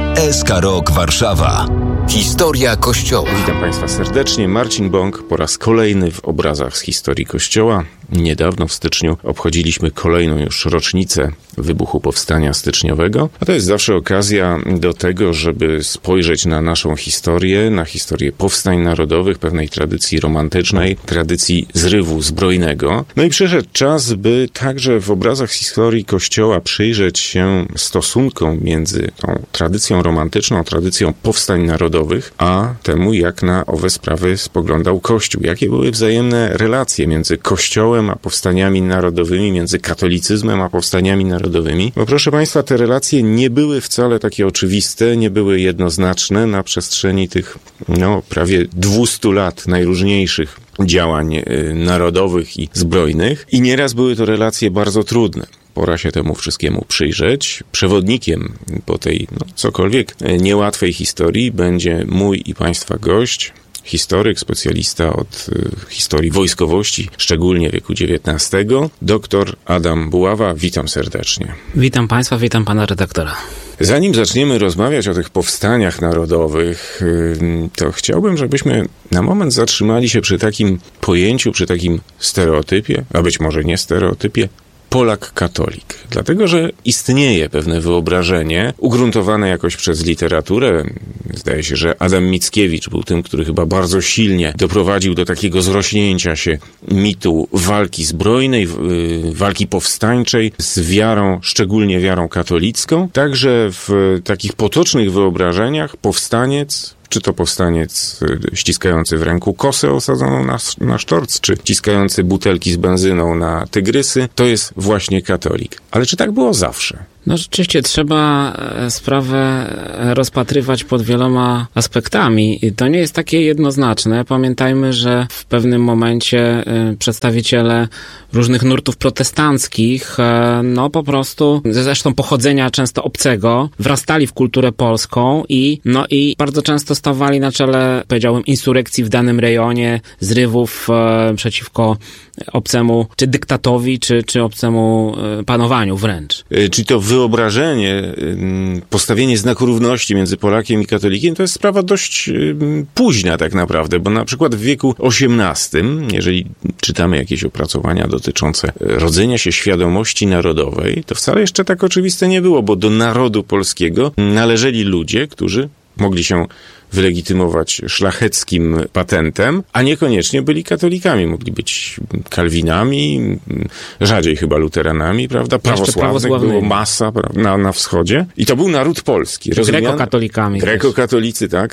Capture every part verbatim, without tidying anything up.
S K Rok Warszawa. Historia Kościoła. Witam Państwa serdecznie. Marcin Bąk po raz kolejny w obrazach z historii Kościoła. Niedawno w styczniu obchodziliśmy kolejną już rocznicę wybuchu Powstania Styczniowego. A to jest zawsze okazja do tego, żeby spojrzeć na naszą historię, na historię powstań narodowych, pewnej tradycji romantycznej, tradycji zrywu zbrojnego. No i przyszedł czas, by także w obrazach z historii Kościoła przyjrzeć się stosunkom między tą tradycją romantyczną, tradycją powstań narodowych, a temu, jak na owe sprawy spoglądał Kościół. Jakie były wzajemne relacje między Kościołem a powstaniami narodowymi, między katolicyzmem a powstaniami narodowymi. Bo proszę Państwa, te relacje nie były wcale takie oczywiste, nie były jednoznaczne na przestrzeni tych no, prawie dwustu lat najróżniejszych działań y, narodowych i zbrojnych. I nieraz były to relacje bardzo trudne. Pora się temu wszystkiemu przyjrzeć. Przewodnikiem po tej no, cokolwiek niełatwej historii będzie mój i Państwa gość, historyk, specjalista od y, historii wojskowości, szczególnie wieku dziewiętnastego, doktor Adam Buława. Witam serdecznie. Witam Państwa, witam Pana redaktora. Zanim zaczniemy rozmawiać o tych powstaniach narodowych, y, to chciałbym, żebyśmy na moment zatrzymali się przy takim pojęciu, przy takim stereotypie, a być może nie stereotypie, Polak-katolik. Dlatego, że istnieje pewne wyobrażenie, ugruntowane jakoś przez literaturę. Zdaje się, że Adam Mickiewicz był tym, który chyba bardzo silnie doprowadził do takiego zrośnięcia się mitu walki zbrojnej, walki powstańczej z wiarą, szczególnie wiarą katolicką. Także w takich potocznych wyobrażeniach powstaniec, czy to powstaniec ściskający w ręku kosę osadzoną na, na sztorc, czy ściskający butelki z benzyną na tygrysy, to jest właśnie katolik. Ale czy tak było zawsze? No rzeczywiście trzeba sprawę rozpatrywać pod wieloma aspektami. I to nie jest takie jednoznaczne. Pamiętajmy, że w pewnym momencie przedstawiciele różnych nurtów protestanckich, no po prostu, zresztą pochodzenia często obcego, wrastali w kulturę polską i no i bardzo często stawali na czele, powiedziałbym, insurekcji w danym rejonie, zrywów e, przeciwko obcemu, czy dyktatowi, czy, czy obcemu e, panowaniu wręcz. Czyli to wyobrażenie, postawienie znaku równości między Polakiem i katolikiem to jest sprawa dość późna tak naprawdę, bo na przykład w wieku osiemnastym, jeżeli czytamy jakieś opracowania dotyczące rodzenia się świadomości narodowej, to wcale jeszcze tak oczywiste nie było, bo do narodu polskiego należeli ludzie, którzy mogli się wylegitymować szlacheckim patentem, a niekoniecznie byli katolikami. Mogli być kalwinami, rzadziej chyba luteranami, prawda? Prawosławnych było masa na, na wschodzie. I to był naród polski. Grekokatolikami. Grekokatolicy, tak.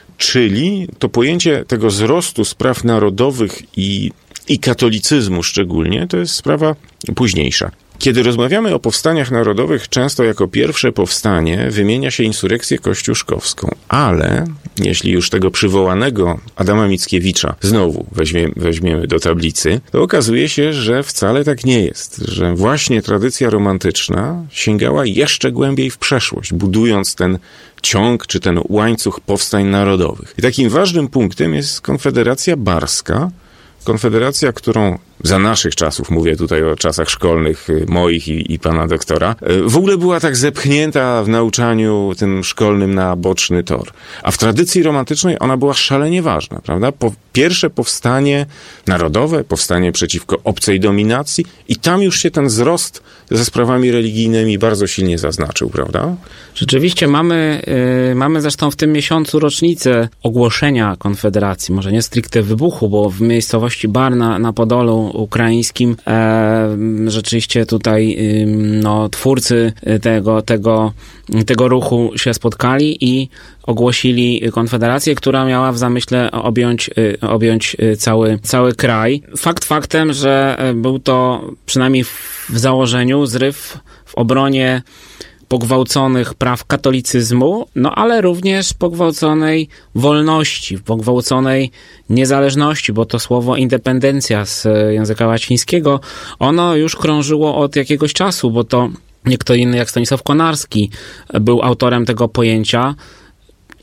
Czyli to pojęcie tego wzrostu spraw narodowych i, i katolicyzmu szczególnie, to jest sprawa późniejsza. Kiedy rozmawiamy o powstaniach narodowych, często jako pierwsze powstanie wymienia się insurekcję kościuszkowską. Ale jeśli już tego przywołanego Adama Mickiewicza znowu weźmie, weźmiemy do tablicy, to okazuje się, że wcale tak nie jest. Że właśnie tradycja romantyczna sięgała jeszcze głębiej w przeszłość, budując ten ciąg czy ten łańcuch powstań narodowych. I takim ważnym punktem jest Konfederacja Barska, Konfederacja, którą za naszych czasów, mówię tutaj o czasach szkolnych moich i, i pana doktora, w ogóle była tak zepchnięta w nauczaniu tym szkolnym na boczny tor. A w tradycji romantycznej ona była szalenie ważna, prawda? Po, pierwsze powstanie narodowe, powstanie przeciwko obcej dominacji i tam już się ten wzrost ze sprawami religijnymi bardzo silnie zaznaczył, prawda? Rzeczywiście mamy, yy, mamy zresztą w tym miesiącu rocznicę ogłoszenia Konfederacji, może nie stricte wybuchu, bo w miejscowości Bar na, na Podolu ukraińskim e, rzeczywiście tutaj y, no, twórcy tego, tego, tego ruchu się spotkali i ogłosili Konfederację, która miała w zamyśle objąć, objąć cały, cały kraj. Fakt faktem, że był to przynajmniej w założeniu zryw w obronie pogwałconych praw katolicyzmu, no ale również pogwałconej wolności, pogwałconej niezależności, bo to słowo independencja z języka łacińskiego, ono już krążyło od jakiegoś czasu, bo to nie kto inny jak Stanisław Konarski był autorem tego pojęcia.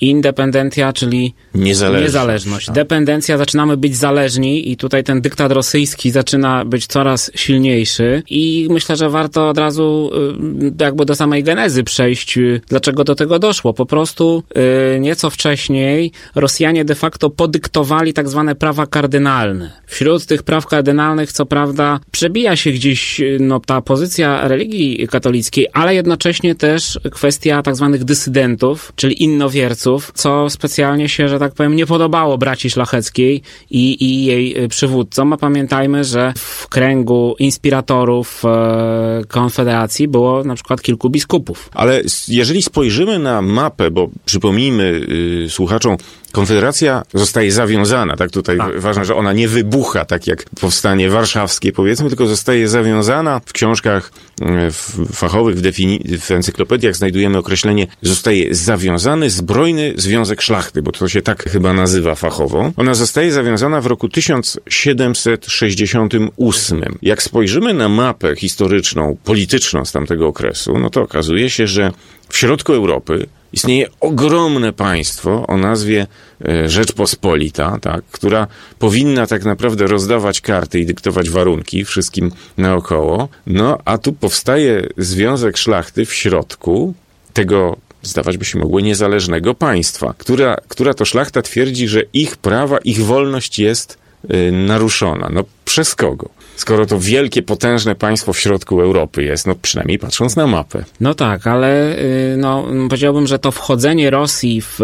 independencja, czyli niezależność. niezależność. Tak. Dependencja, zaczynamy być zależni i tutaj ten dyktat rosyjski zaczyna być coraz silniejszy i myślę, że warto od razu jakby do samej genezy przejść, dlaczego do tego doszło. Po prostu nieco wcześniej Rosjanie de facto podyktowali tak zwane prawa kardynalne. Wśród tych praw kardynalnych, co prawda, przebija się gdzieś no, ta pozycja religii katolickiej, ale jednocześnie też kwestia tak zwanych dysydentów, czyli innowierców, co specjalnie się, że tak powiem, nie podobało braci szlacheckiej i, i jej przywódcom. A pamiętajmy, że w kręgu inspiratorów e, Konfederacji było na przykład kilku biskupów. Ale jeżeli spojrzymy na mapę, bo przypomnijmy yy, słuchaczom, Konfederacja zostaje zawiązana, tak? Tutaj tak. Ważne, że ona nie wybucha, tak jak powstanie warszawskie, powiedzmy, tylko zostaje zawiązana. W książkach w fachowych, w, defini- w encyklopediach znajdujemy określenie zostaje zawiązany zbrojny związek szlachty, bo to się tak chyba nazywa fachowo. Ona zostaje zawiązana w roku tysiąc siedemset sześćdziesiątym ósmym. Jak spojrzymy na mapę historyczną, polityczną z tamtego okresu, no to okazuje się, że w środku Europy istnieje ogromne państwo o nazwie Rzeczpospolita, tak, która powinna tak naprawdę rozdawać karty i dyktować warunki wszystkim naokoło. No, a tu powstaje związek szlachty w środku tego, zdawać by się mogło, niezależnego państwa, która, która to szlachta twierdzi, że ich prawa, ich wolność jest y, naruszona. No, przez kogo? Skoro to wielkie, potężne państwo w środku Europy jest, no przynajmniej patrząc na mapę. No tak, ale no, powiedziałbym, że to wchodzenie Rosji w,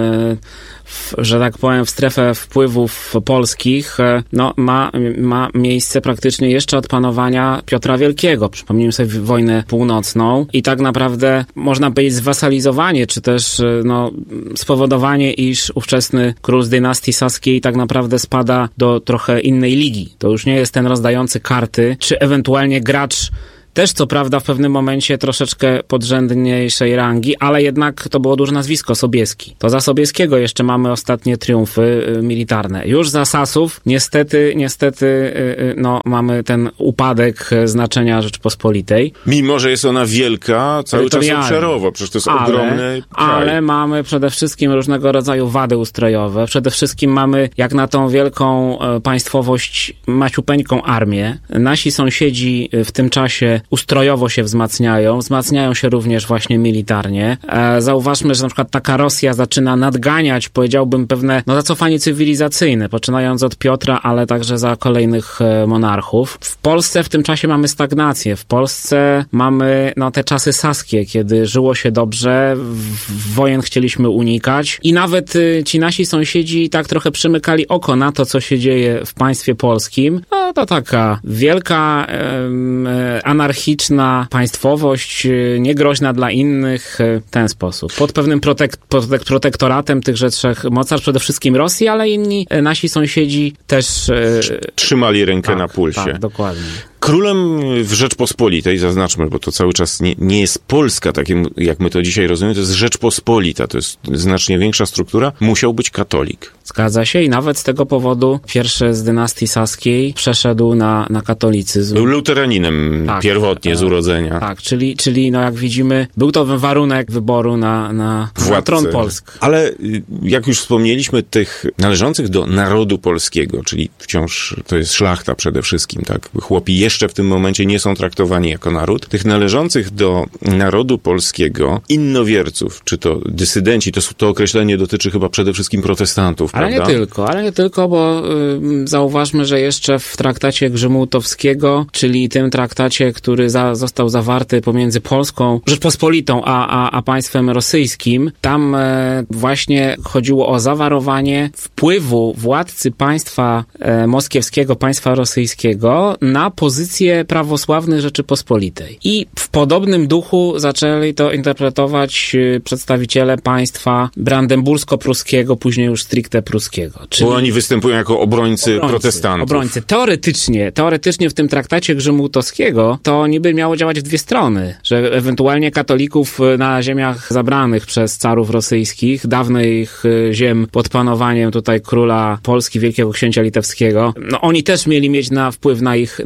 w, że tak powiem, w strefę wpływów polskich, no ma, ma miejsce praktycznie jeszcze od panowania Piotra Wielkiego. Przypomnijmy sobie wojnę północną i tak naprawdę można powiedzieć zwasalizowanie, czy też no, spowodowanie, iż ówczesny król z dynastii saskiej tak naprawdę spada do trochę innej ligi. To już nie jest ten rozdający karty, czy ewentualnie gracz też co prawda w pewnym momencie troszeczkę podrzędniejszej rangi, ale jednak to było duże nazwisko, Sobieski. To za Sobieskiego jeszcze mamy ostatnie triumfy y, militarne. Już za Sasów niestety, niestety y, no, mamy ten upadek znaczenia Rzeczypospolitej. Mimo, że jest ona wielka, cały czas obszarowo, przecież to jest ale, ogromny kraj. Ale mamy przede wszystkim różnego rodzaju wady ustrojowe. Przede wszystkim mamy, jak na tą wielką y, państwowość, maciupeńką armię. Nasi sąsiedzi w tym czasie ustrojowo się wzmacniają, wzmacniają się również właśnie militarnie. E, zauważmy, że na przykład taka Rosja zaczyna nadganiać, powiedziałbym, pewne no, zacofanie cywilizacyjne, poczynając od Piotra, ale także za kolejnych e, monarchów. W Polsce w tym czasie mamy stagnację. W Polsce mamy no, te czasy saskie, kiedy żyło się dobrze, w, wojen chcieliśmy unikać i nawet y, ci nasi sąsiedzi tak trochę przymykali oko na to, co się dzieje w państwie polskim. No to taka wielka y, anarchia, anarchiczna państwowość, niegroźna dla innych, w ten sposób. Pod pewnym protek- protek- protektoratem tychże trzech mocarstw, przede wszystkim Rosji, ale inni nasi sąsiedzi też trzymali rękę tak, na pulsie. Tak, dokładnie. Królem w Rzeczpospolitej, zaznaczmy, bo to cały czas nie, nie jest Polska, tak jak my to dzisiaj rozumiemy, to jest Rzeczpospolita, to jest znacznie większa struktura, musiał być katolik. Zgadza się i nawet z tego powodu pierwszy z dynastii saskiej przeszedł na, na katolicyzm. Był luteraninem tak, pierwotnie tak, z urodzenia. Tak, czyli, czyli no jak widzimy, był to warunek wyboru na, na, na tron Polski. Ale jak już wspomnieliśmy, tych należących do narodu polskiego, czyli wciąż to jest szlachta przede wszystkim, tak, chłopi jeszcze jeszcze w tym momencie nie są traktowani jako naród. Tych należących do narodu polskiego innowierców, czy to dysydenci, to, to określenie dotyczy chyba przede wszystkim protestantów, ale prawda? Ale nie tylko, ale nie tylko, bo y, zauważmy, że jeszcze w traktacie Grzymałtowskiego, czyli tym traktacie, który za, został zawarty pomiędzy Polską Rzeczpospolitą a, a, a państwem rosyjskim, tam y, właśnie chodziło o zawarowanie wpływu władcy państwa y, moskiewskiego, państwa rosyjskiego na pozycję prawosławnych Rzeczypospolitej. I w podobnym duchu zaczęli to interpretować przedstawiciele państwa brandenbursko-pruskiego, później już stricte pruskiego. Czyli bo oni występują jako obrońcy, obrońcy protestantów. Obrońcy. Teoretycznie, teoretycznie w tym traktacie Grzymałtowskiego to niby miało działać w dwie strony, że ewentualnie katolików na ziemiach zabranych przez carów rosyjskich, dawnych ziem pod panowaniem tutaj króla Polski, wielkiego księcia litewskiego, no oni też mieli mieć na wpływ na ich, na ich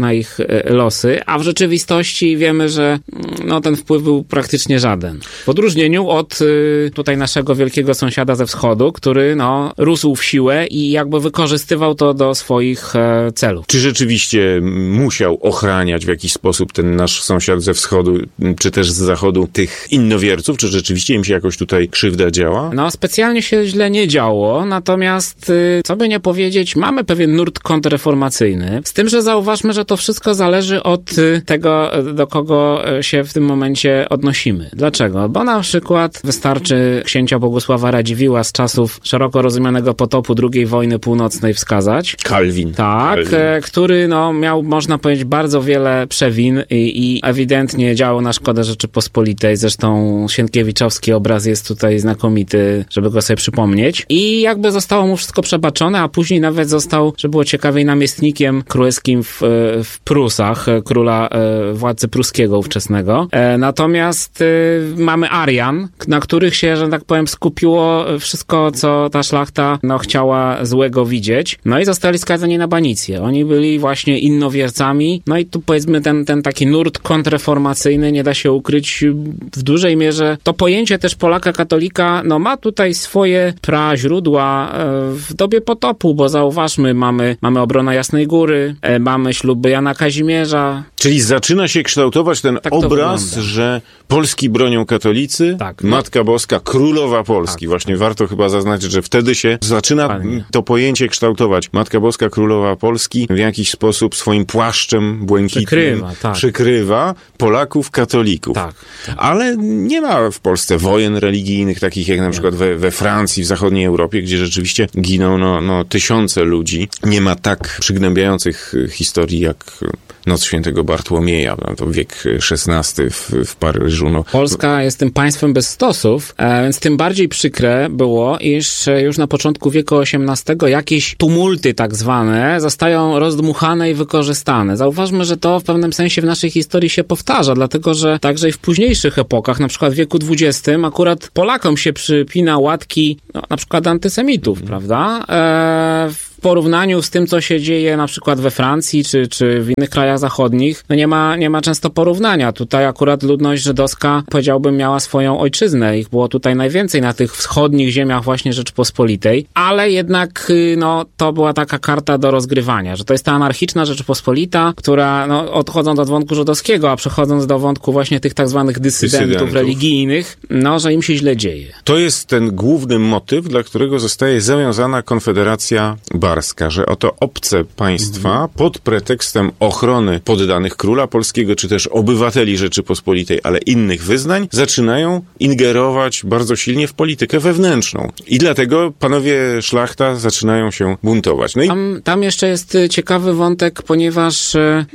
losy, a w rzeczywistości wiemy, że no, ten wpływ był praktycznie żaden. W odróżnieniu od tutaj naszego wielkiego sąsiada ze wschodu, który no, rósł w siłę i jakby wykorzystywał to do swoich celów. Czy rzeczywiście musiał ochraniać w jakiś sposób ten nasz sąsiad ze wschodu, czy też z zachodu tych innowierców? Czy rzeczywiście im się jakoś tutaj krzywda działa? No, specjalnie się źle nie działo, natomiast, co by nie powiedzieć, mamy pewien nurt kontrreformacyjny, z tym, że zauważmy, że to wszystko zależy od tego, do kogo się w tym momencie odnosimy. Dlaczego? Bo na przykład wystarczy księcia Bogusława Radziwiłła z czasów szeroko rozumianego potopu drugiej wojny północnej wskazać. Kalwin. Tak, Kalwin. który no, miał, można powiedzieć, bardzo wiele przewin i, i ewidentnie działał na szkodę Rzeczypospolitej. Zresztą Sienkiewiczowski obraz jest tutaj znakomity, żeby go sobie przypomnieć. I jakby zostało mu wszystko przebaczone, a później nawet został, żeby było ciekawiej, namiestnikiem królewskim w, w Prusach, króla władcy pruskiego ówczesnego. Natomiast mamy Arian, na których się, że tak powiem, skupiło wszystko, co ta szlachta no, chciała złego widzieć. No i zostali skazani na banicję. Oni byli właśnie innowiercami. No i tu powiedzmy ten, ten taki nurt kontrreformacyjny, nie da się ukryć, w dużej mierze to pojęcie też Polaka katolika, no ma tutaj swoje praźródła w dobie potopu, bo zauważmy, mamy, mamy obronę Jasnej Góry, mamy śluby Jana Kazimierza. Czyli zaczyna się kształtować ten tak obraz, wygląda. że Polski bronią katolicy, tak, Matka Boska, Królowa Polski. Tak. Właśnie warto chyba zaznaczyć, że wtedy się zaczyna Panie. to pojęcie kształtować. Matka Boska, Królowa Polski w jakiś sposób swoim płaszczem błękitnym przykrywa, tak. przykrywa Polaków katolików. Tak, tak. Ale nie ma w Polsce wojen religijnych, takich jak na przykład we, we Francji, w zachodniej Europie, gdzie rzeczywiście giną no, no, tysiące ludzi. Nie ma tak przygnębiających historii jak Noc Świętego Bartłomieja, no, to wiek szesnasty w, w Paryżu. No. Polska jest tym państwem bez stosów, e, więc tym bardziej przykre było, iż już na początku wieku osiemnastego jakieś tumulty tak zwane zostają rozdmuchane i wykorzystane. Zauważmy, że to w pewnym sensie w naszej historii się powtarza, dlatego że także i w późniejszych epokach, na przykład w wieku dwudziestym, akurat Polakom się przypina łatki no, na przykład antysemitów, mm. prawda? E, w porównaniu z tym, co się dzieje na przykład we Francji czy, czy w innych krajach zachodnich, no nie ma, nie ma często porównania. Tutaj akurat ludność żydowska, powiedziałbym, miała swoją ojczyznę. Ich było tutaj najwięcej na tych wschodnich ziemiach właśnie Rzeczypospolitej, ale jednak no, to była taka karta do rozgrywania, że to jest ta anarchiczna Rzeczypospolita, która, no, odchodząc od wątku żydowskiego, a przechodząc do wątku właśnie tych tak zwanych dysydentów, dysydentów religijnych, no, że im się źle dzieje. To jest ten główny motyw, dla którego zostaje zawiązana Konfederacja Barska, że oto obce państwa mhm. pod pretekstem ochrony poddanych króla polskiego, czy też obywateli Rzeczypospolitej, ale innych wyznań, zaczynają ingerować bardzo silnie w politykę wewnętrzną. I dlatego panowie szlachta zaczynają się buntować. No i... tam, tam jeszcze jest ciekawy wątek, ponieważ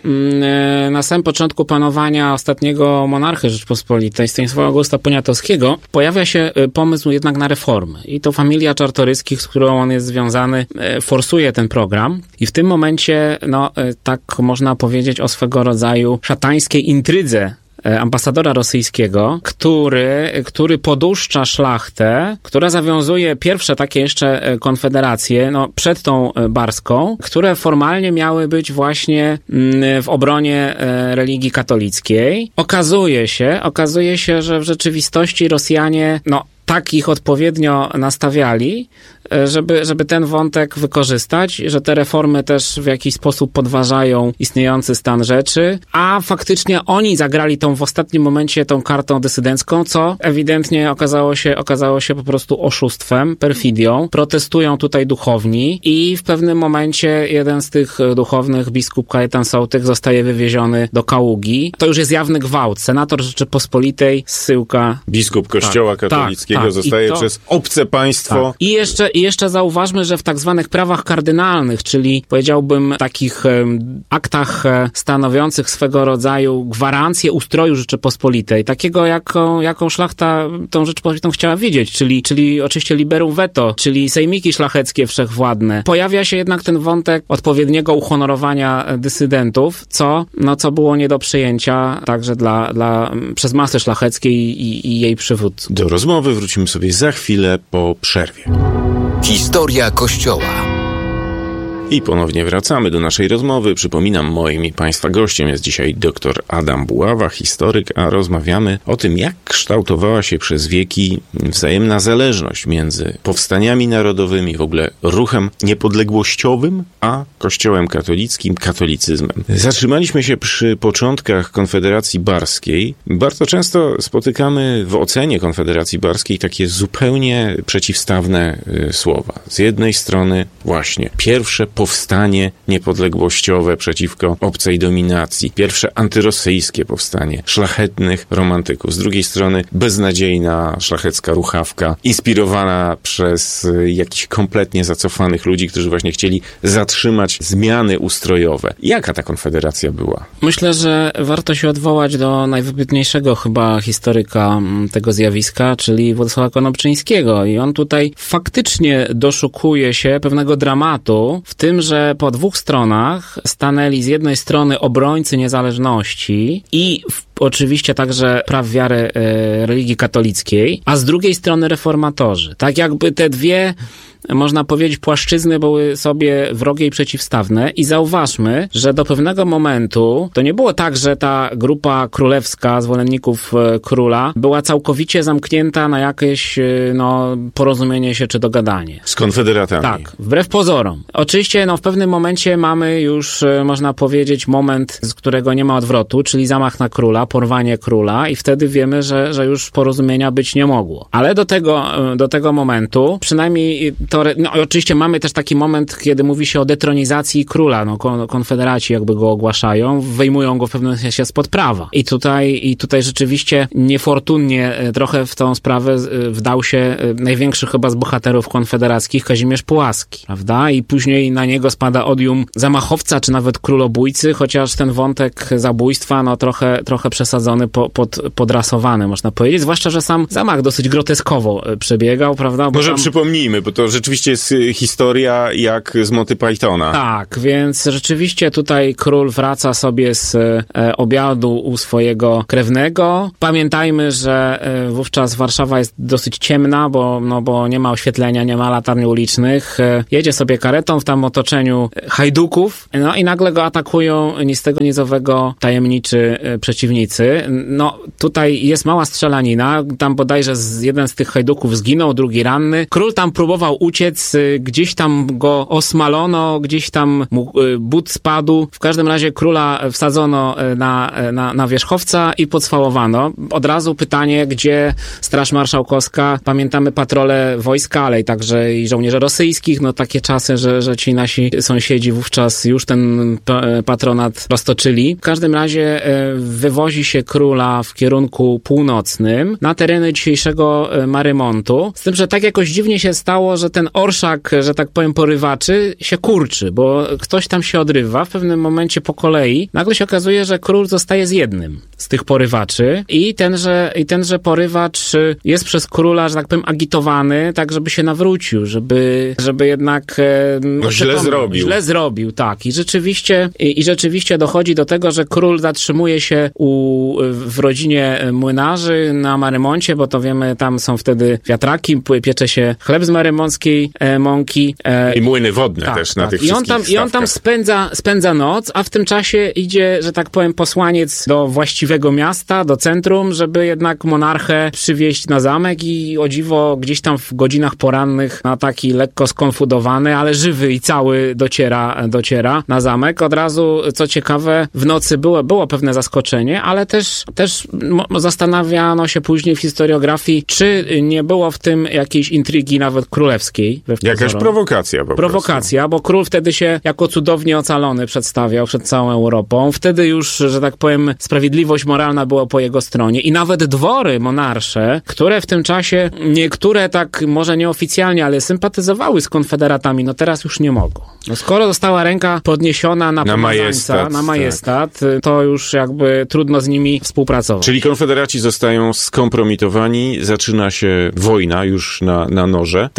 yy, na samym początku panowania ostatniego monarchy Rzeczypospolitej, Stanisława Augusta Poniatowskiego, pojawia się pomysł jednak na reformy. I to familia Czartoryskich, z którą on jest związany, forsuje ten program. I w tym momencie, no, tak można powiedzieć o swego rodzaju szatańskiej intrydze ambasadora rosyjskiego, który, który poduszcza szlachtę, która zawiązuje pierwsze takie jeszcze konfederacje, no, przed tą barską, które formalnie miały być właśnie w obronie religii katolickiej. Okazuje się, okazuje się, że w rzeczywistości Rosjanie, no, tak ich odpowiednio nastawiali, żeby, żeby ten wątek wykorzystać, że te reformy też w jakiś sposób podważają istniejący stan rzeczy, a faktycznie oni zagrali tą w ostatnim momencie tą kartą dysydencką, co ewidentnie okazało się, okazało się po prostu oszustwem, perfidią. Protestują tutaj duchowni i w pewnym momencie jeden z tych duchownych, biskup Kajetan Sołtych, zostaje wywieziony do Kaługi. To już jest jawny gwałt. Senator Rzeczypospolitej zsyłka. Biskup Kościoła tak, katolickiego tak, tak. zostaje to, przez obce państwo. Tak. I jeszcze I jeszcze zauważmy, że w tak zwanych prawach kardynalnych, czyli powiedziałbym takich um, aktach e, stanowiących swego rodzaju gwarancję ustroju Rzeczypospolitej, takiego jaką, jaką szlachta tą Rzeczypospolitą chciała widzieć, czyli, czyli oczywiście liberum veto, czyli sejmiki szlacheckie wszechwładne. Pojawia się jednak ten wątek odpowiedniego uhonorowania dysydentów, co, no, co było nie do przyjęcia także dla, dla, przez masy szlacheckiej i, i jej przywódców. Do rozmowy wrócimy sobie za chwilę po przerwie. Historia Kościoła. I ponownie wracamy do naszej rozmowy. Przypominam, moim i Państwa gościem jest dzisiaj dr Adam Buława, historyk, a rozmawiamy o tym, jak kształtowała się przez wieki wzajemna zależność między powstaniami narodowymi, w ogóle ruchem niepodległościowym, a Kościołem katolickim, katolicyzmem. Zatrzymaliśmy się przy początkach Konfederacji Barskiej. Bardzo często spotykamy w ocenie Konfederacji Barskiej takie zupełnie przeciwstawne y, słowa. Z jednej strony właśnie pierwsze powstanie niepodległościowe przeciwko obcej dominacji, pierwsze antyrosyjskie powstanie szlachetnych romantyków. Z drugiej strony beznadziejna szlachecka ruchawka, inspirowana przez jakichś kompletnie zacofanych ludzi, którzy właśnie chcieli zatrzymać zmiany ustrojowe. Jaka ta konfederacja była? Myślę, że warto się odwołać do najwybitniejszego chyba historyka tego zjawiska, czyli Władysława Konopczyńskiego. I on tutaj faktycznie doszukuje się pewnego dramatu w tym, że po dwóch stronach stanęli z jednej strony obrońcy niezależności i w, oczywiście także praw wiary e, religii katolickiej, a z drugiej strony reformatorzy. Tak jakby te dwie, można powiedzieć, płaszczyzny były sobie wrogie i przeciwstawne i zauważmy, że do pewnego momentu to nie było tak, że ta grupa królewska, zwolenników króla, była całkowicie zamknięta na jakieś no, porozumienie się czy dogadanie. Z konfederatami. Tak, wbrew pozorom. Oczywiście no, w pewnym momencie mamy już, można powiedzieć, moment, z którego nie ma odwrotu, czyli zamach na króla, porwanie króla i wtedy wiemy, że, że już porozumienia być nie mogło. Ale do tego, do tego momentu, przynajmniej to, no oczywiście mamy też taki moment, kiedy mówi się o detronizacji króla, no konfederaci jakby go ogłaszają, wyjmują go w pewnym sensie spod prawa. I tutaj, i tutaj rzeczywiście niefortunnie trochę w tą sprawę wdał się największy chyba z bohaterów konfederackich, Kazimierz Pułaski, prawda? I później na niego spada odium zamachowca, czy nawet królobójcy, chociaż ten wątek zabójstwa, no trochę, trochę przesadzony, po, pod, podrasowany, można powiedzieć, zwłaszcza, że sam zamach dosyć groteskowo przebiegał, prawda? Bo Może tam... przypomnijmy, bo to rzeczywiście jest historia jak z Monty Pythona. Tak, więc rzeczywiście tutaj król wraca sobie z e, obiadu u swojego krewnego. Pamiętajmy, że e, wówczas Warszawa jest dosyć ciemna, bo, no, bo nie ma oświetlenia, nie ma latarni ulicznych. E, jedzie sobie karetą w tam otoczeniu hajduków, no i nagle go atakują ni z tego nizowego tajemniczy e, przeciwnicy. No tutaj jest mała strzelanina, tam bodajże z, jeden z tych hajduków zginął, drugi ranny. Król tam próbował uciec, gdzieś tam go osmalono, gdzieś tam mu but spadł. W każdym razie króla wsadzono na, na, na wierzchowca i pocwałowano. Od razu pytanie, gdzie Straż Marszałkowska? Pamiętamy patrole wojska, ale i także i żołnierzy rosyjskich. No takie czasy, że, że ci nasi sąsiedzi wówczas już ten patronat roztoczyli. W każdym razie wywozi się króla w kierunku północnym na tereny dzisiejszego Marymontu. Z tym, że tak jakoś dziwnie się stało, że ten orszak, że tak powiem, porywaczy się kurczy, bo ktoś tam się odrywa w pewnym momencie po kolei. Nagle się okazuje, że król zostaje z jednym z tych porywaczy i tenże, i tenże porywacz jest przez króla, że tak powiem, agitowany, tak żeby się nawrócił, żeby, żeby jednak no, źle zrobił. Źle zrobił, tak. I rzeczywiście, i, i rzeczywiście dochodzi do tego, że król zatrzymuje się u, w rodzinie młynarzy na Marymoncie, bo to wiemy, tam są wtedy wiatraki, piecze się chleb z marymonckiej e, mąki. E, I młyny wodne tak, też na tak. tych I on tam, wszystkich I on tam spędza, spędza noc, a w tym czasie idzie, że tak powiem, posłaniec do właściwego miasta, do centrum, żeby jednak monarchę przywieźć na zamek i o dziwo gdzieś tam w godzinach porannych na taki lekko skonfudowany, ale żywy i cały dociera, dociera na zamek. Od razu, co ciekawe, w nocy było, było pewne zaskoczenie, ale też, też zastanawiano się później w historiografii, czy nie było w tym jakiejś intrygi nawet królewskiej. Jakaś prowokacja po Prowokacja, prostu. bo król wtedy się jako cudownie ocalony przedstawiał przed całą Europą. Wtedy już, że tak powiem, sprawiedliwość moralna była po jego stronie i nawet dwory monarsze, które w tym czasie niektóre tak może nieoficjalnie, ale sympatyzowały z konfederatami, no teraz już nie mogą. No skoro została ręka podniesiona na, na majestat, na majestat tak. to już jakby trudno z nimi współpracować. Czyli konfederaci zostają skompromitowani, zaczyna się wojna już na, na noże. Ta wojna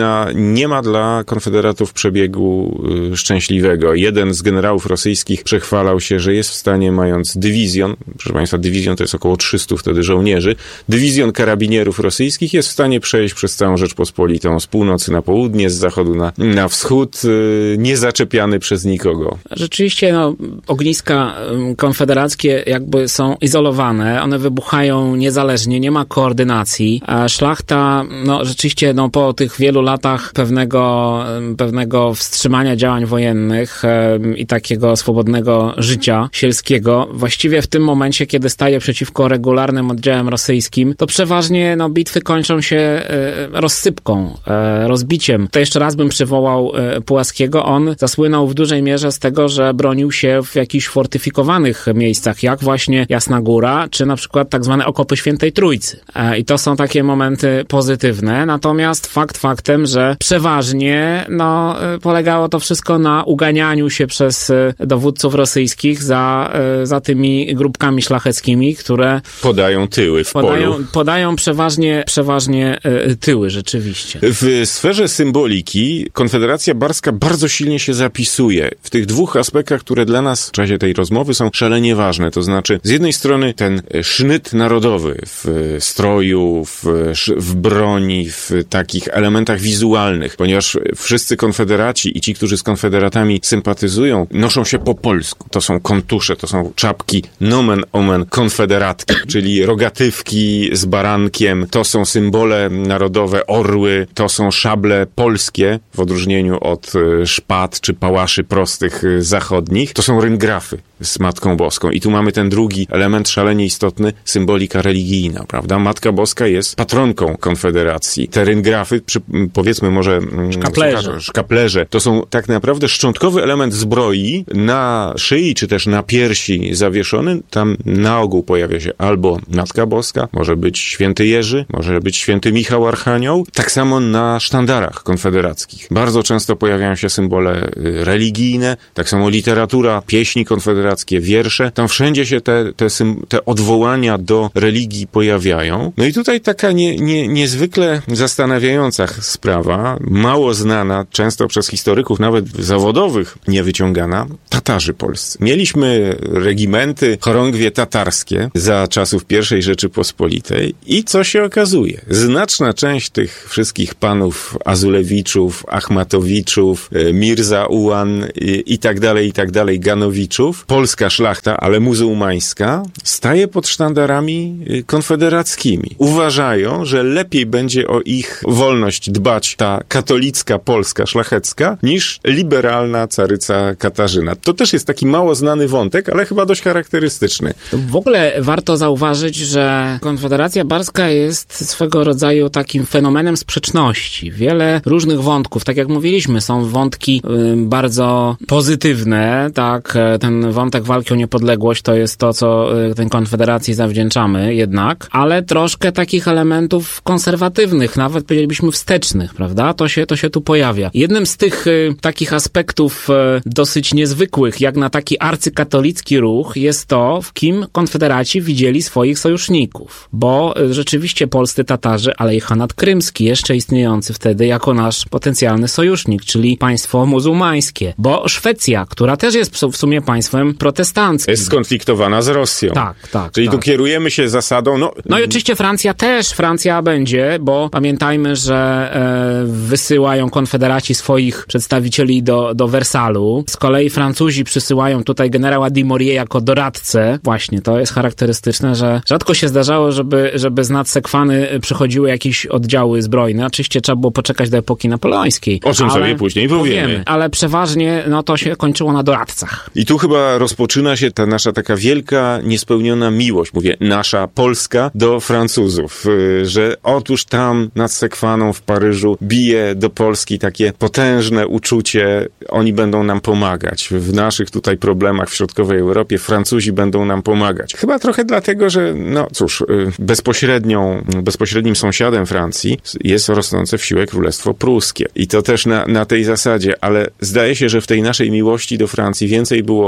wojna nie ma dla konfederatów przebiegu y, szczęśliwego. Jeden z generałów rosyjskich przechwalał się, że jest w stanie, mając dywizjon, proszę Państwa, dywizjon to jest około trzystu wtedy żołnierzy, dywizjon karabinierów rosyjskich jest w stanie przejść przez całą Rzeczpospolitą z północy na południe, z zachodu na, na wschód, y, niezaczepiany przez nikogo. Rzeczywiście, no, ogniska konfederackie jakby są izolowane, one wybuchają niezależnie, nie ma koordynacji, a szlachta, no, rzeczywiście, no, po tych wielu latach pewnego, pewnego wstrzymania działań wojennych i takiego swobodnego życia sielskiego, właściwie w tym momencie, kiedy staje przeciwko regularnym oddziałom rosyjskim, to przeważnie, no, bitwy kończą się rozsypką, rozbiciem. To jeszcze raz bym przywołał Pułaskiego. On zasłynął w dużej mierze z tego, że bronił się w jakichś fortyfikowanych miejscach, jak właśnie Jasna Góra, czy na przykład tak zwane okopy Świętej Trójcy. I to są takie momenty pozytywne, natomiast fakt faktem, że przeważnie, no, polegało to wszystko na uganianiu się przez dowódców rosyjskich za, za tymi grupkami szlacheckimi, które podają tyły w podają, polu. Podają przeważnie, przeważnie tyły, rzeczywiście. W sferze symboliki Konfederacja Barska bardzo silnie się zapisuje w tych dwóch aspektach, które dla nas w czasie tej rozmowy są szalenie ważne. To znaczy, z jednej strony ten sznyt narodowy w stroju, w, w broni, w takich elementach wizualnych, ponieważ wszyscy konfederaci i ci, którzy z konfederatami sympatyzują, noszą się po polsku. To są kontusze, to są czapki nomen omen konfederatki, czyli rogatywki z barankiem, to są symbole narodowe, orły, to są szable polskie, w odróżnieniu od szpad czy pałaszy prostych zachodnich, to są ryngrafy z Matką Boską. I tu mamy ten drugi element szalenie istotny, symbolika religijna, prawda? Matka Boska jest patronką Konfederacji. Te ryngrafy, przy, powiedzmy może szkaplerze. szkaplerze, to są tak naprawdę szczątkowy element zbroi na szyi, czy też na piersi zawieszony. Tam na ogół pojawia się albo Matka Boska, może być święty Jerzy, może być święty Michał Archanioł. Tak samo na sztandarach konfederackich. Bardzo często pojawiają się symbole religijne, tak samo literatura, pieśni konfederackie, wiersze. Tam wszędzie się te, te, te odwołania do religii pojawiają. No i tutaj taka nie, nie, niezwykle zastanawiająca sprawa, mało znana, często przez historyków, nawet zawodowych, niewyciągana, Tatarzy polscy. Mieliśmy regimenty, chorągwie tatarskie za czasów pierwszej Rzeczypospolitej i co się okazuje? Znaczna część tych wszystkich panów Azulewiczów, Achmatowiczów, Mirza Ułan i, i tak dalej, i tak dalej, Ganowiczów, polska szlachta, ale muzułmańska, staje pod sztandarami konfederackimi. Uważają, że lepiej będzie o ich wolność dbać ta katolicka polska szlachecka niż liberalna caryca Katarzyna. To też jest taki mało znany wątek, ale chyba dość charakterystyczny. W ogóle warto zauważyć, że Konfederacja Barska jest swego rodzaju takim fenomenem sprzeczności. Wiele różnych wątków, tak jak mówiliśmy, są wątki y, bardzo pozytywne, tak, ten wątek walki o niepodległość to jest to, co y, tej Konfederacji zawdzięczamy jednak, ale troszkę takich elementów konserwatywnych, nawet powiedzielibyśmy wstecznych, prawda? To się, to się tu pojawia. Jednym z tych y, takich aspektów y, dosyć niezwykłych, jak na taki arcykatolicki ruch, jest to, w kim konfederaci widzieli swoich sojuszników. Bo y, rzeczywiście polscy Tatarzy, ale i Hanat Krymski, jeszcze istniejący wtedy jako nasz potencjalny sojusznik, czyli państwo muzułmańskie. Bo Szwecja, która też jest w sumie państwem protestanckim. Jest skonfliktowana z Rosją. Tak, tak. Czyli tak. tu kierujemy się zasadą, no... No i oczywiście Francja też, Francja będzie, bo pamiętajmy, że e, wysyłają konfederaci swoich przedstawicieli do, do Wersalu. Z kolei Francuzi przysyłają tutaj generała Dumouriez jako doradcę. Właśnie, to jest charakterystyczne, że rzadko się zdarzało, żeby, żeby z nadsekwany przychodziły jakieś oddziały zbrojne. Oczywiście trzeba było poczekać do epoki napoleońskiej. O czym sobie później powiemy. powiemy. Ale przeważnie, no to się kończyło na doradcach. I tu chyba rozpoczyna się ta nasza taka wielka, niespełniona miłość, mówię, nasza polska do Francuzów, że otóż tam nad Sekwaną w Paryżu bije do Polski takie potężne uczucie, oni będą nam pomagać. W naszych tutaj problemach w środkowej Europie Francuzi będą nam pomagać. Chyba trochę dlatego, że no cóż, bezpośrednią, bezpośrednim sąsiadem Francji jest rosnące w siłę Królestwo Pruskie. I to też na, na tej zasadzie, ale zdaje się, że w tej naszej miłości do Francji więcej było chcenia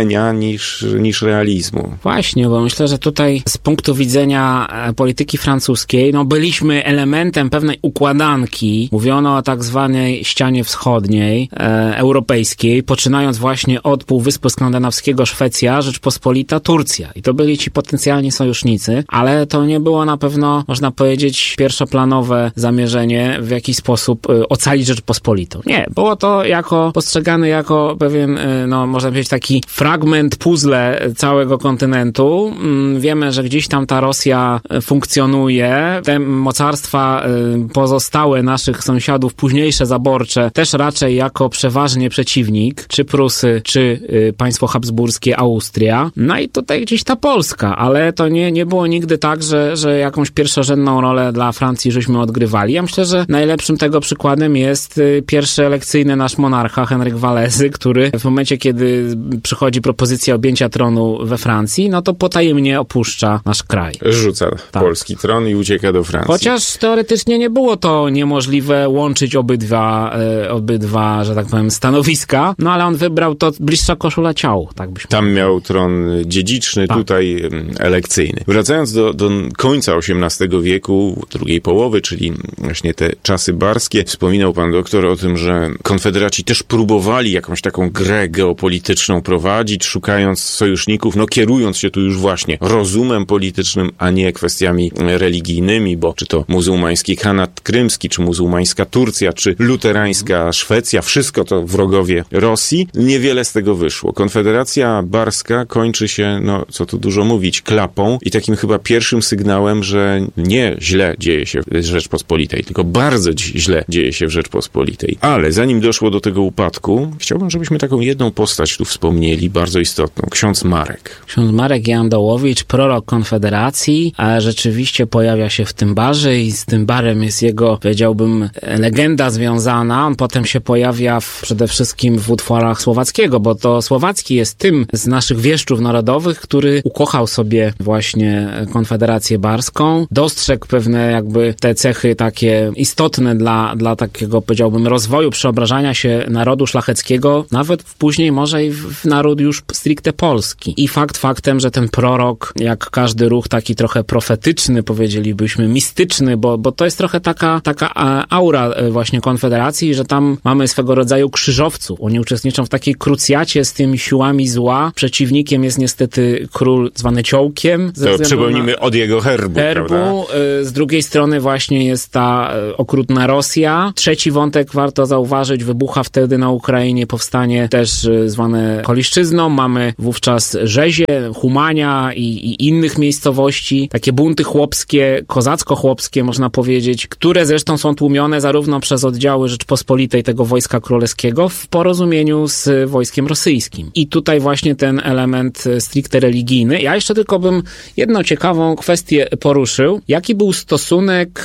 myślenia niż, niż realizmu. Właśnie, bo myślę, że tutaj z punktu widzenia polityki francuskiej, no byliśmy elementem pewnej układanki. Mówiono o tak zwanej ścianie wschodniej, e, europejskiej, poczynając właśnie od Półwyspu Skandynawskiego, Szwecja, Rzeczpospolita, Turcja. I to byli ci potencjalni sojusznicy, ale to nie było na pewno, można powiedzieć, pierwszoplanowe zamierzenie w jakiś sposób e, ocalić Rzeczpospolitą. Nie, było to jako postrzegane jako pewien, e, no można powiedzieć, taki fragment puzzle całego kontynentu. Wiemy, że gdzieś tam ta Rosja funkcjonuje. Te mocarstwa pozostałe naszych sąsiadów, późniejsze zaborcze, też raczej jako przeważnie przeciwnik, czy Prusy, czy państwo habsburskie, Austria. No i tutaj gdzieś ta Polska, ale to nie, nie było nigdy tak, że, że jakąś pierwszorzędną rolę dla Francji żeśmy odgrywali. Ja myślę, że najlepszym tego przykładem jest pierwszy elekcyjny nasz monarcha, Henryk Walezy, który w momencie, kiedy przychodzi propozycja objęcia tronu we Francji, no to potajemnie opuszcza nasz kraj. Rzuca tak. polski tron i ucieka do Francji. Chociaż teoretycznie nie było to niemożliwe łączyć obydwa, e, obydwa, że tak powiem, stanowiska, no ale on wybrał to bliższa koszula ciału, tak byśmy Tam miał tron dziedziczny, tak. tutaj elekcyjny. Wracając do, do końca osiemnastego wieku, drugiej połowy, czyli właśnie te czasy barskie, wspominał pan doktor o tym, że konfederaci też próbowali jakąś taką grę geopolityczną prowadzić, szukając sojuszników, no kierując się tu już właśnie rozumem politycznym, a nie kwestiami religijnymi, bo czy to muzułmański Khanat krymski, czy muzułmańska Turcja, czy luterańska Szwecja, wszystko to wrogowie Rosji. Niewiele z tego wyszło. Konfederacja barska kończy się, no co tu dużo mówić, klapą i takim chyba pierwszym sygnałem, że nie źle dzieje się w Rzeczpospolitej, tylko bardzo źle dzieje się w Rzeczpospolitej. Ale zanim doszło do tego upadku, chciałbym, żebyśmy taką jedną postać tu wspomnieli, bardzo istotną. Ksiądz Marek. Ksiądz Marek Jandołowicz, prorok Konfederacji, a rzeczywiście pojawia się w Tymbarze i z Tymbarem jest jego, powiedziałbym, legenda związana. On potem się pojawia w, przede wszystkim w utworach Słowackiego, bo to Słowacki jest tym z naszych wieszczów narodowych, który ukochał sobie właśnie Konfederację Barską, dostrzegł pewne jakby te cechy takie istotne dla, dla takiego, powiedziałbym, rozwoju, przeobrażania się narodu szlacheckiego, nawet później może i w, w naród już stricte polski. I fakt faktem, że ten prorok, jak każdy ruch taki trochę profetyczny, powiedzielibyśmy, mistyczny, bo, bo to jest trochę taka, taka aura właśnie Konfederacji, że tam mamy swego rodzaju krzyżowców. Oni uczestniczą w takiej krucjacie z tymi siłami zła. Przeciwnikiem jest niestety król zwany Ciołkiem. To przypomnijmy od jego herbu, herbu. Prawda? Z drugiej strony właśnie jest ta okrutna Rosja. Trzeci wątek warto zauważyć, wybucha wtedy na Ukrainie powstanie też zwane Koliszczyzną. Mamy wówczas Rzezie, Humania i, i innych miejscowości. Takie bunty chłopskie, kozacko-chłopskie można powiedzieć, które zresztą są tłumione zarówno przez oddziały Rzeczpospolitej tego wojska królewskiego w porozumieniu z wojskiem rosyjskim. I tutaj właśnie ten element stricte religijny. Ja jeszcze tylko bym jedną ciekawą kwestię poruszył. Jaki był stosunek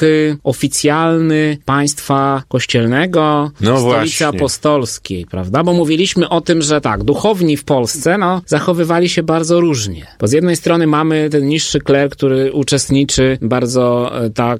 oficjalny państwa kościelnego, no stolicy właśnie. apostolskiej, prawda? Bo mówiliśmy o tym, że tak, duchowni w Polsce, no, zachowywali się bardzo różnie. Bo z jednej strony mamy ten niższy kler, który uczestniczy bardzo tak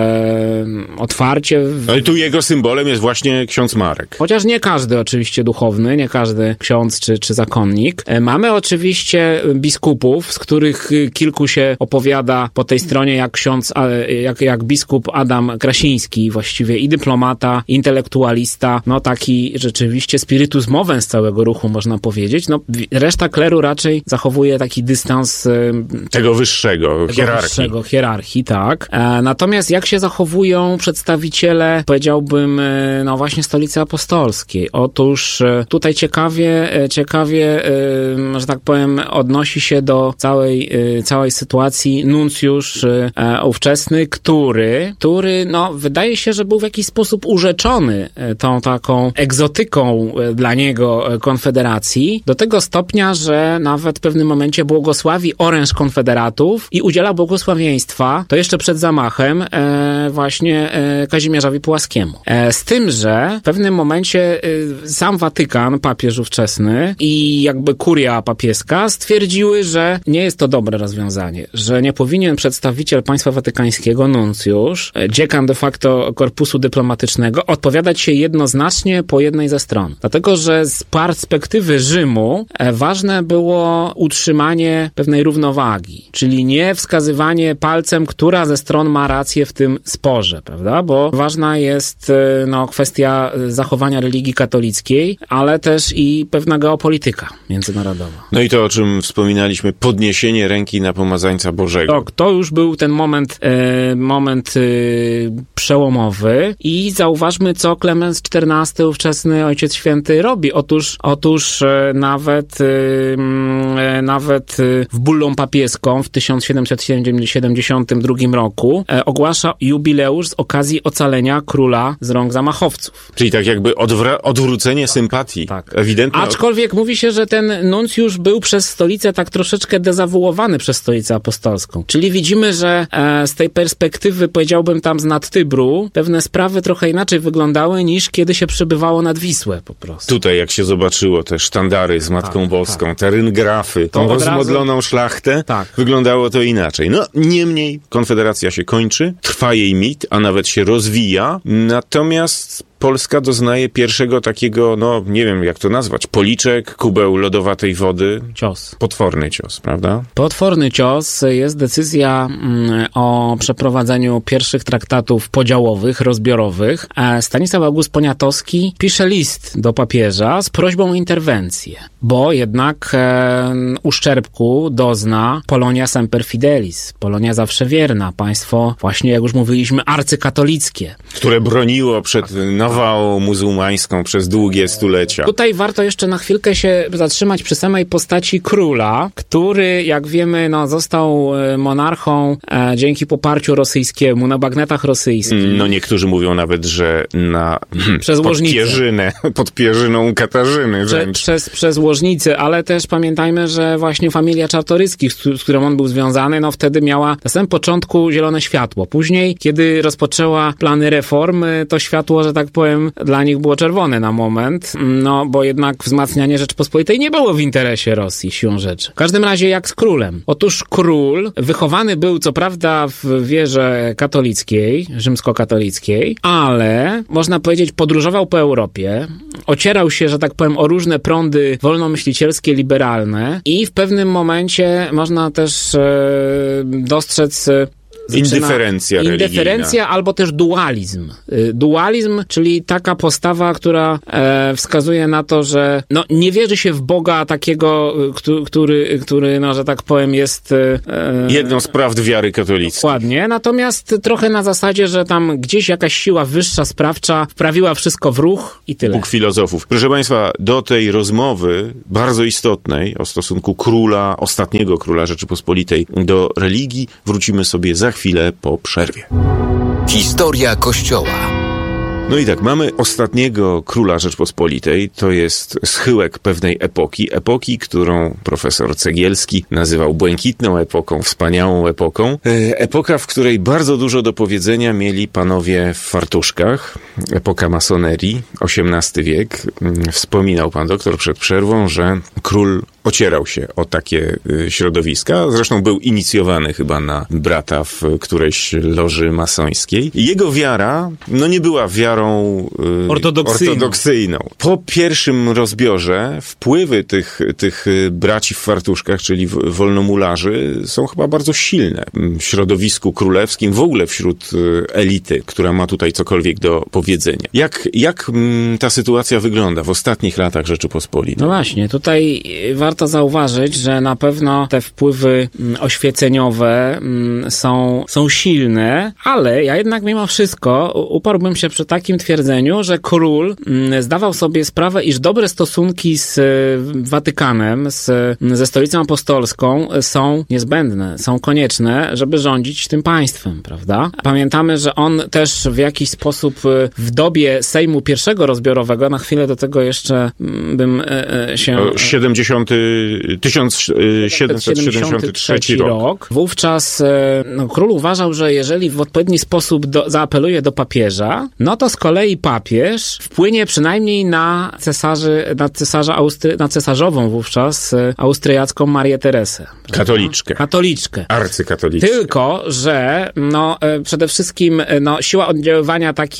e, otwarcie. W... No i tu jego symbolem jest właśnie ksiądz Marek. Chociaż nie każdy oczywiście duchowny, nie każdy ksiądz czy, czy zakonnik. E, mamy oczywiście biskupów, z których kilku się opowiada po tej stronie jak ksiądz, jak, jak biskup Adam Krasiński, właściwie i dyplomata, i intelektualista, no taki rzeczywiście spiritus movens całego ruchu, można powiedzieć. No reszta kleru raczej zachowuje taki dystans tego wyższego, tego hierarchii. Wyższego, hierarchii, tak. E, natomiast jak się zachowują przedstawiciele, powiedziałbym, e, no właśnie Stolicy Apostolskiej? Otóż e, tutaj ciekawie, e, ciekawie, e, że tak powiem, odnosi się do całej, e, całej sytuacji nuncjusz e, ówczesny, który, który, no, wydaje się, że był w jakiś sposób urzeczony e, tą taką egzotyką e, dla niego e, Konfederacji, do tego stopnia, że nawet w pewnym momencie błogosławi oręż konfederatów i udziela błogosławieństwa, to jeszcze przed zamachem, e, właśnie e, Kazimierzowi Pułaskiemu. E, z tym, że w pewnym momencie e, sam Watykan, papież ówczesny i jakby kuria papieska stwierdziły, że nie jest to dobre rozwiązanie, że nie powinien przedstawiciel państwa watykańskiego, nuncjusz, e, dziekan de facto korpusu dyplomatycznego, odpowiadać się jednoznacznie po jednej ze stron. Dlatego, że z perspektywy Rzymu Kościołu e, ważne było utrzymanie pewnej równowagi, czyli nie wskazywanie palcem, która ze stron ma rację w tym sporze, prawda? Bo ważna jest e, no, kwestia zachowania religii katolickiej, ale też i pewna geopolityka międzynarodowa. No i to, o czym wspominaliśmy, podniesienie ręki na pomazańca Bożego. To, to już był ten moment, e, moment e, przełomowy i zauważmy, co Klemens czternasty, ówczesny Ojciec Święty robi. Otóż, otóż e, nawet, e, nawet w bullą papieską w tysiąc siedemset siedemdziesiątym drugim roku e, ogłasza jubileusz z okazji ocalenia króla z rąk zamachowców. Czyli tak jakby odwra- odwrócenie sympatii. Tak. Ewidentnie. Aczkolwiek mówi się, że ten nuncjusz był przez stolicę tak troszeczkę dezawuowany przez stolicę apostolską. Czyli widzimy, że e, z tej perspektywy, powiedziałbym tam z nad Tybru, pewne sprawy trochę inaczej wyglądały niż kiedy się przybywało nad Wisłę po prostu. Tutaj jak się zobaczyło te sztandary z Matką tak, Boską, tak. te ryngrafy, tą rozmodloną razu... szlachtę, tak. wyglądało to inaczej. No niemniej Konfederacja się kończy, trwa jej mit, a nawet się rozwija, natomiast Polska doznaje pierwszego takiego, no nie wiem jak to nazwać, policzek, kubeł lodowatej wody. Cios. Potworny cios, prawda? Potworny cios. Jest decyzja mm, o przeprowadzeniu pierwszych traktatów podziałowych, rozbiorowych. Stanisław August Poniatowski pisze list do papieża z prośbą o interwencję, bo jednak e, uszczerbku dozna Polonia semper fidelis, Polonia zawsze wierna, państwo właśnie jak już mówiliśmy arcykatolickie. Które broniło przed nawałą muzułmańską przez długie stulecia. Tutaj warto jeszcze na chwilkę się zatrzymać przy samej postaci króla, który, jak wiemy, no, został monarchą e, dzięki poparciu rosyjskiemu na bagnetach rosyjskich. No niektórzy mówią nawet, że na przez pod Pierzynę, pod Pierzyną Katarzyny Prze, wręcz. Przez, przez Łożnicę, ale też pamiętajmy, że właśnie familia Czartoryskich, z, z którą on był związany, no wtedy miała na samym początku zielone światło. Później, kiedy rozpoczęła plany reformy, to światło, że tak powiem, dla nich było czerwone na moment, no bo jednak wzmacnianie Rzeczypospolitej nie było w interesie Rosji, siłą rzeczy. W każdym razie jak z królem. Otóż król wychowany był co prawda w wierze katolickiej, rzymskokatolickiej, ale można powiedzieć podróżował po Europie, ocierał się, że tak powiem, o różne prądy wolnomyślicielskie, liberalne i w pewnym momencie można też e, dostrzec Indyferencja religijna. Indyferencja albo też dualizm. Dualizm, czyli taka postawa, która e, wskazuje na to, że no, nie wierzy się w Boga takiego, który, który no, że tak powiem, jest... E, jedną z prawd wiary katolickiej. Dokładnie. Natomiast trochę na zasadzie, że tam gdzieś jakaś siła wyższa, sprawcza wprawiła wszystko w ruch i tyle. Bóg filozofów. Proszę Państwa, do tej rozmowy bardzo istotnej o stosunku króla, ostatniego króla Rzeczypospolitej do religii wrócimy sobie za chwilę po przerwie. Historia Kościoła. No i tak, mamy ostatniego króla Rzeczpospolitej, to jest schyłek pewnej epoki, epoki, którą profesor Cegielski nazywał błękitną epoką, wspaniałą epoką. Epoka, w której bardzo dużo do powiedzenia mieli panowie w fartuszkach, epoka masonerii, osiemnasty wiek. Wspominał pan doktor przed przerwą, że król ocierał się o takie środowiska, zresztą był inicjowany chyba na brata w którejś loży masońskiej. Jego wiara, no nie była wiarą y, ortodoksyjną. ortodoksyjną. Po pierwszym rozbiorze wpływy tych, tych braci w fartuszkach, czyli wolnomularzy, są chyba bardzo silne w środowisku królewskim, w ogóle wśród elity, która ma tutaj cokolwiek do powiedzenia. Jak, jak ta sytuacja wygląda w ostatnich latach Rzeczypospolitej? No właśnie, tutaj warto zauważyć, że na pewno te wpływy oświeceniowe są, są silne, ale ja jednak mimo wszystko uparłbym się przy takim twierdzeniu, że król zdawał sobie sprawę, iż dobre stosunki z Watykanem, z, ze stolicą apostolską są niezbędne, są konieczne, żeby rządzić tym państwem, prawda? Pamiętamy, że on też w jakiś sposób w dobie Sejmu pierwszego rozbiorowego, na chwilę do tego jeszcze bym się... tysiąc siedemset siedemdziesiąty trzeci rok. Wówczas no, król uważał, że jeżeli w odpowiedni sposób do, zaapeluje do papieża, no to z kolei papież wpłynie przynajmniej na cesarzy, na cesarza Austry, na cesarzową wówczas austriacką Marię Teresę. Katoliczkę. Katoliczkę. Arcykatoliczkę. Tylko, że no przede wszystkim no, siła oddziaływania takich apeli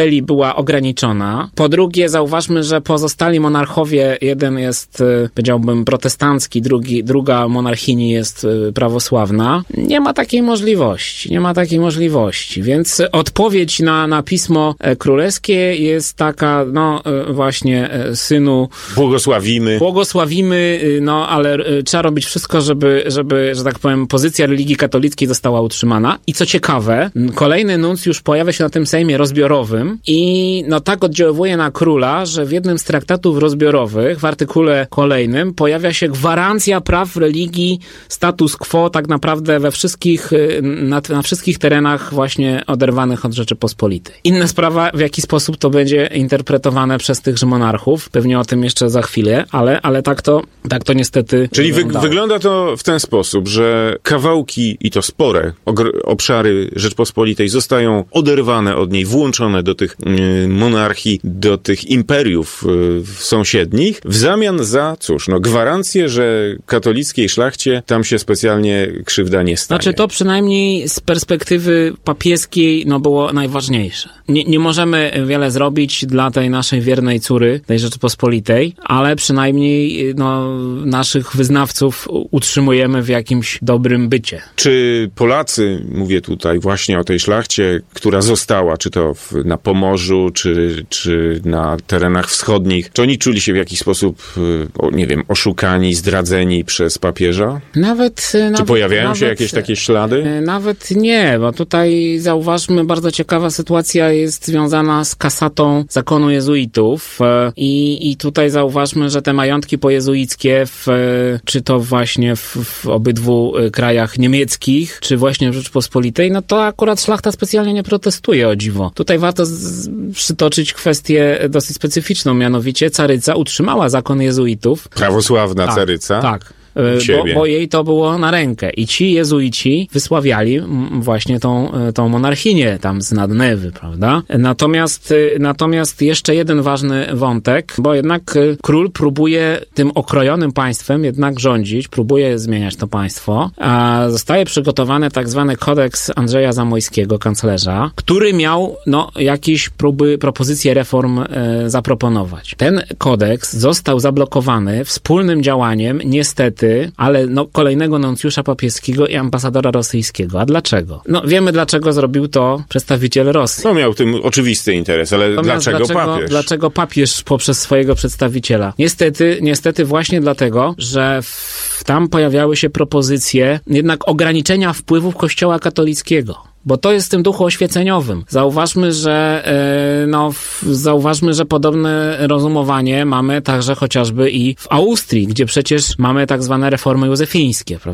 kapeli była ograniczona. Po drugie, zauważmy, że pozostali monarchowie, jeden jest, powiedziałbym, protestancki, drugi, druga monarchini jest prawosławna. Nie ma takiej możliwości, nie ma takiej możliwości, więc odpowiedź na, na pismo królewskie jest taka, no właśnie, synu... Błogosławimy. Błogosławimy, no ale trzeba robić wszystko, żeby, żeby, że tak powiem, pozycja religii katolickiej została utrzymana. I co ciekawe, kolejny nuncjusz pojawia się na tym sejmie rozbiorowym i no tak oddziaływuje na króla, że w jednym z traktatów rozbiorowych, w artykule kolejnym, pojawia się gwarancja praw religii, status quo tak naprawdę we wszystkich, na, na wszystkich terenach właśnie oderwanych od Rzeczypospolitej. Inna sprawa, w jaki sposób to będzie interpretowane przez tychże monarchów, pewnie o tym jeszcze za chwilę, ale, ale tak to, tak to niestety Czyli wy, wyglądało. wygląda to w ten sposób, że kawałki, i to spore, obszary Rzeczpospolitej zostają oderwane od niej, włączone do tych y, monarchii, do tych imperiów y, sąsiednich, w zamian za, cóż, no gwarancję, że katolickiej szlachcie tam się specjalnie krzywda nie stanie. Znaczy to przynajmniej z perspektywy papieskiej no było najważniejsze. Nie, nie możemy wiele zrobić dla tej naszej wiernej córy, tej Rzeczypospolitej, ale przynajmniej no, naszych wyznawców utrzymujemy w jakimś dobrym bycie. Czy Polacy, mówię tutaj właśnie o tej szlachcie, która została, czy to w, na Pomorzu, czy, czy na terenach wschodnich, czy oni czuli się w jakiś sposób, o, nie wiem, oszukani, zdradzeni przez papieża? Nawet... Czy nawet, pojawiają nawet, się jakieś takie ślady? Nawet nie, bo tutaj zauważmy, bardzo ciekawa sytuacja jest związana z kasatą zakonu jezuitów i, i tutaj zauważmy, że te majątki pojezuickie, w, czy to właśnie w, w obydwu krajach niemieckich, czy właśnie w Rzeczypospolitej, no to akurat szlachta specjalnie nie protestuje, o dziwo. Tutaj warto z, przytoczyć kwestię dosyć specyficzną, mianowicie caryca utrzymała zakon jezuitów. Prawosławna tak, caryca? Tak. Bo, bo jej to było na rękę. I ci jezuici wysławiali właśnie tą, tą monarchinię tam z Nadnewy, prawda? Natomiast, natomiast jeszcze jeden ważny wątek, bo jednak król próbuje tym okrojonym państwem jednak rządzić, próbuje zmieniać to państwo, a zostaje przygotowany tak zwany kodeks Andrzeja Zamojskiego, kanclerza, który miał, no, jakieś próby, propozycje reform e, zaproponować. Ten kodeks został zablokowany wspólnym działaniem, niestety, ale no, kolejnego nuncjusza papieskiego i ambasadora rosyjskiego. A dlaczego? No wiemy, dlaczego zrobił to przedstawiciel Rosji. No miał tym oczywisty interes, ale Natomiast dlaczego, dlaczego papież? Dlaczego papież poprzez swojego przedstawiciela? Niestety, niestety właśnie dlatego, że w, tam pojawiały się propozycje jednak ograniczenia wpływów Kościoła katolickiego. Bo to jest w tym duchu oświeceniowym. Zauważmy, że yy, no, w, zauważmy, że podobne rozumowanie mamy także chociażby i w Austrii, gdzie przecież mamy tak zwane reformy józefińskie, prawda?